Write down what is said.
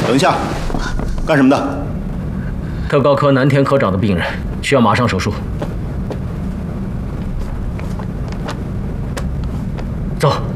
等一下，干什么的？ 特高科南田科长的病人，需要马上手术。走。